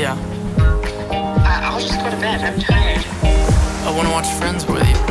Yeah. I'll just go to bed. I'm tired. I want to watch Friends with you.